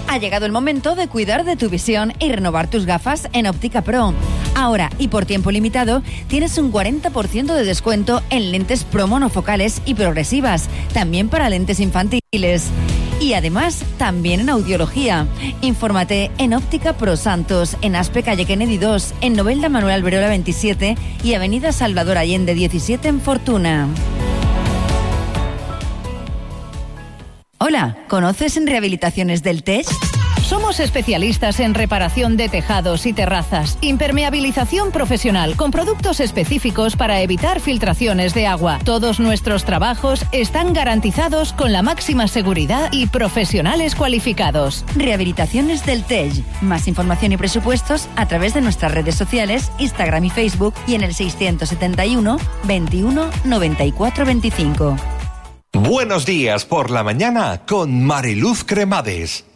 Ha llegado el momento de cuidar de tu visión y renovar tus gafas en Óptica Pro. Ahora y por tiempo limitado tienes un 40% de descuento en lentes pro monofocales y progresivas, también para lentes infantiles. Y además, también en audiología. Infórmate en Óptica Pro Santos, en Aspe Calle Kennedy 2, en Novelda Manuel Alberola 27 y Avenida Salvador Allende 17 en Fortuna. Hola, ¿conoces Rehabilitaciones del Tej? Somos especialistas en reparación de tejados y terrazas, impermeabilización profesional con productos específicos para evitar filtraciones de agua. Todos nuestros trabajos están garantizados con la máxima seguridad y profesionales cualificados. Rehabilitaciones del Tej. Más información y presupuestos a través de nuestras redes sociales, Instagram y Facebook y en el 671 21 94 25. Buenos días por la mañana con Mariluz Cremades.